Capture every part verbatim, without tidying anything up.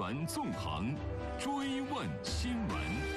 传纵横，追问新闻。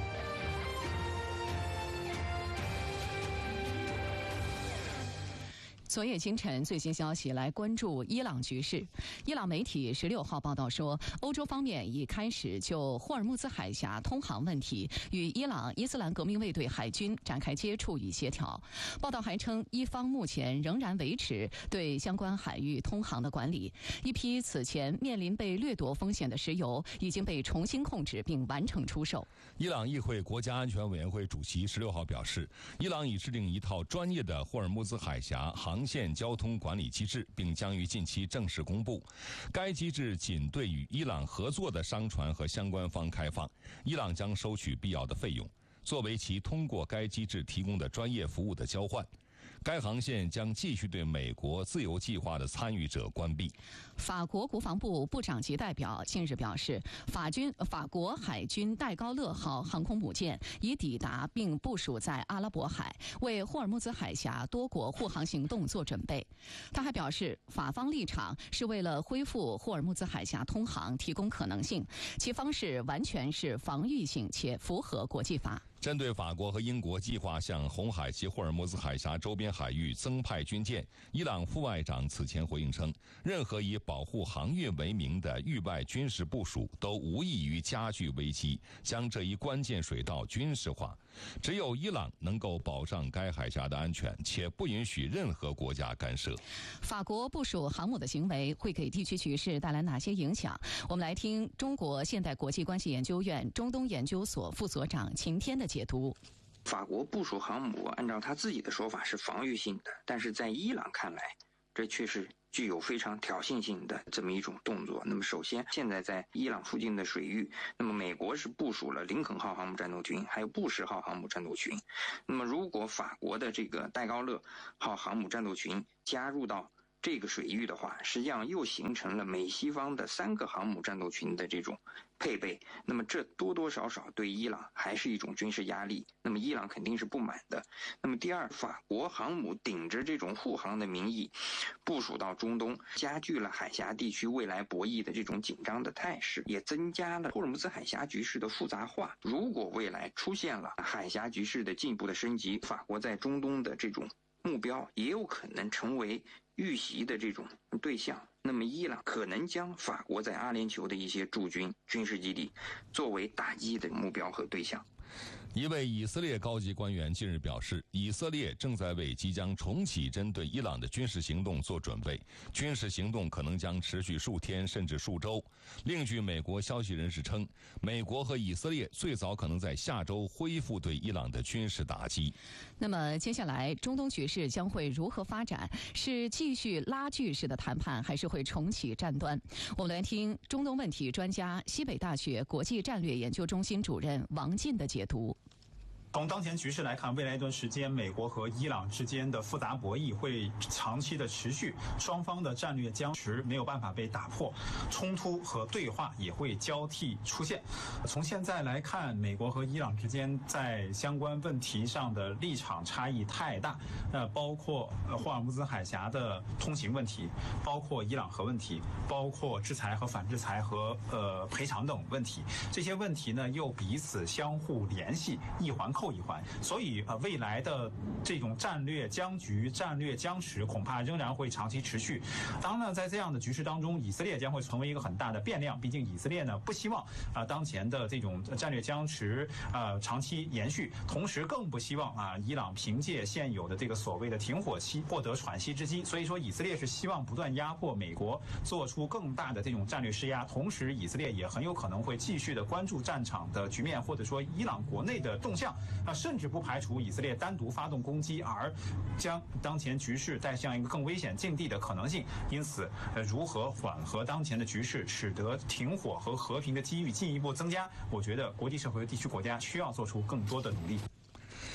昨夜清晨，最新消息来关注伊朗局势。伊朗媒体十六号报道说，欧洲方面已开始就霍尔木兹海峡通航问题与伊朗伊斯兰革命卫队海军展开接触与协调。报道还称，伊方目前仍然维持对相关海域通航的管理。一批此前面临被掠夺风险的石油已经被重新控制并完成出售。 伊朗议会国家安全委员会主席十六号表示，伊朗已制定一套专业的霍尔木兹海峡航线交通管理机制，并将于近期正式公布。该机制仅对与伊朗合作的商船和相关方开放，伊朗将收取必要的费用，作为其通过该机制提供的专业服务的交换。该航线将继续对美国自由计划的参与者关闭。 法国国防部部长级代表近日表示，法军法国海军戴高乐号航空母舰已抵达并部署在阿拉伯海，为霍尔木兹海峡多国护航行动做准备。他还表示，法方立场是为了恢复霍尔木兹海峡通航提供可能性，其方式完全是防御性且符合国际法。 针对法国和英国计划向红海及霍尔木兹海峡周边海域增派军舰，伊朗副外长此前回应称，任何以保护航运为名的域外军事部署都无异于加剧危机，将这一关键水道军事化。只有伊朗能够保障该海峡的安全，且不允许任何国家干涉。 法国部署航母的行为会给地区局势带来哪些影响？我们来听中国现代国际关系研究院中东研究所副所长秦天的解读。 法国部署航母，按照他自己的说法是防御性的，但是在伊朗看来，这却是具有非常挑衅性的这么一种动作。那么首先，现在在伊朗附近的水域，那么美国是部署了林肯号航母战斗群，还有布什号航母战斗群。那么如果法国的这个戴高乐号航母战斗群加入到这个水域的话，实际上又形成了美西方的三个航母战斗群的这种配备，那么这多多少少对伊朗还是一种军事压力，那么伊朗肯定是不满的。那么第二，法国航母顶着这种护航的名义部署到中东，加剧了海峡地区未来博弈的这种紧张的态势，也增加了霍尔木兹海峡局势的复杂化。如果未来出现了海峡局势的进一步的升级，法国在中东的这种目标也有可能成为遇袭的这种对象，那么伊朗可能将法国在阿联酋的一些驻军军事基地作为打击的目标和对象。 一位以色列高级官员近日表示，以色列正在为即将重启针对伊朗的军事行动做准备，军事行动可能将持续数天甚至数周。另据美国消息人士称，美国和以色列最早可能在下周恢复对伊朗的军事打击。 那么接下来中东局势将会如何发展？是继续拉锯式的谈判，还是会重启战端？我们来听中东问题专家、西北大学国际战略研究中心主任王进的解读。 从当前局势来看，未来一段时间，美国和伊朗之间的复杂博弈会长期的持续，双方的战略僵持没有办法被打破，冲突和对话也会交替出现。从现在来看，美国和伊朗之间在相关问题上的立场差异太大，呃，包括霍尔木兹海峡的通行问题，包括伊朗核问题，包括制裁和反制裁和呃赔偿等问题，这些问题呢又彼此相互联系，一环扣一环，所以呃，未来的这种战略僵局、战略僵持恐怕仍然会长期持续。当然呢，在这样的局势当中，以色列将会成为一个很大的变量。毕竟以色列呢不希望啊、呃、当前的这种战略僵持呃长期延续，同时更不希望啊伊朗凭借现有的这个所谓的停火期获得喘息之机。所以说，以色列是希望不断压迫美国，做出更大的这种战略施压。同时，以色列也很有可能会继续的关注战场的局面，或者说伊朗国内的动向。啊，甚至不排除以色列单独发动攻击，而将当前局势带向一个更危险境地的可能性。因此，呃，如何缓和当前的局势，使得停火和和平的机遇进一步增加，我觉得国际社会和地区国家需要做出更多的努力。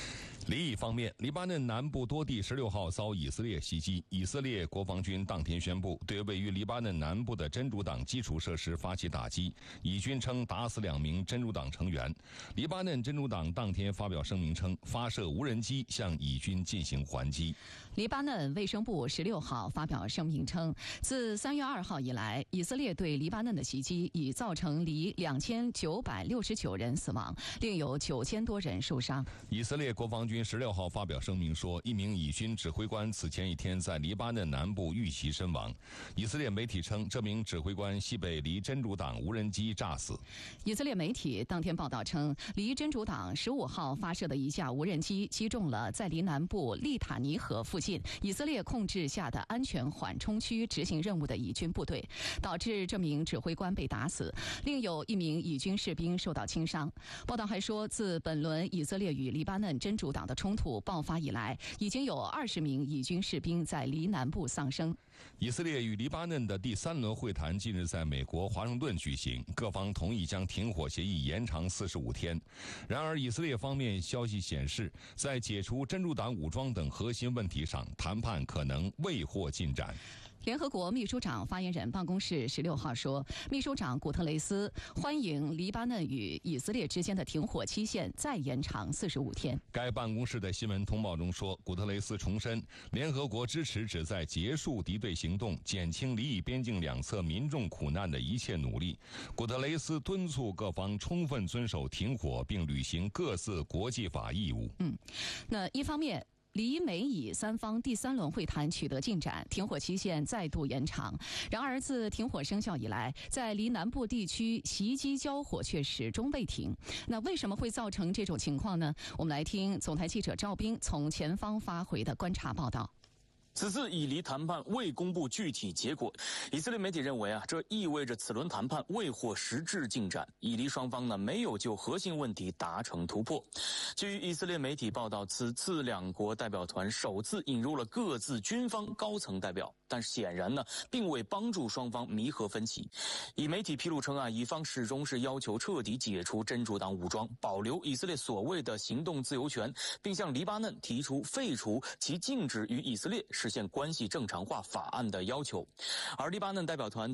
离异方面，黎巴嫩南部多地十六号遭以色列袭击，以色列国防军当天宣布对位于黎巴嫩南部的真主党基础设施发起打击，以军称打死两名真主党成员。黎巴嫩真主党当天发表声明称，发射无人机向以军进行还击。 黎巴嫩卫生部十六号发表声明称，自三月二号以来，以色列对黎巴嫩的袭击已造成黎两千九百六十九人死亡，另有九千多人受伤。 以色列国防军十六号发表声明说，一名以军指挥官此前一天在黎巴嫩南部遇袭身亡。以色列媒体称，这名指挥官系被黎真主党无人机炸死。 以色列媒体当天报道称，黎真主党十五号发射的一架无人机击中了在黎南部利塔尼河附近以色列控制下的安全缓冲区执行任务的以军部队，导致这名指挥官被打死，另有一名以军士兵受到轻伤。报道还说，自本轮以色列与黎巴嫩真主党的冲突爆发以来，已经有二十名以军士兵在黎南部丧生。 以色列与黎巴嫩的第三轮会谈近日在美国华盛顿举行，各方同意将停火协议延长四十五天。然而，以色列方面消息显示，在解除真主党武装等核心问题上，谈判可能未获进展。 联合国秘书长发言人办公室十六号说，秘书长古特雷斯欢迎黎巴嫩与以色列之间的停火期限再延长四十五天。 该办公室的新闻通报中说，古特雷斯重申，联合国支持旨在结束敌对行动、减轻黎以边境两侧民众苦难的一切努力。古特雷斯敦促各方充分遵守停火，并履行各自国际法义务。 嗯，那一方面，黎美以三方第三轮会谈取得进展，停火期限再度延长。然而，自停火生效以来，在黎南部地区袭击交火却始终未停。那为什么会造成这种情况呢？我们来听总台记者赵斌从前方发回的观察报道。 此次以黎谈判未公布具体结果，以色列媒体认为啊，这意味着此轮谈判未获实质进展，以黎双方呢没有就核心问题达成突破。据以色列媒体报道，此次两国代表团首次引入了各自军方高层代表，但显然呢并未帮助双方弥合分歧。以媒体披露称啊，以方始终是要求彻底解除真主党武装，保留以色列所谓的行动自由权，并向黎巴嫩提出废除其禁止与以色列实现关系正常化法案的要求。而黎巴嫩代表团